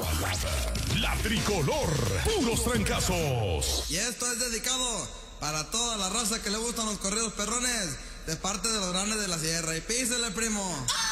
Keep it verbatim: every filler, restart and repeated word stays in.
balada, la tricolor, puros trancazos. Y esto es dedicado para toda la raza que le gustan los corridos perrones, de parte de los grandes de la sierra. Y písele, primo.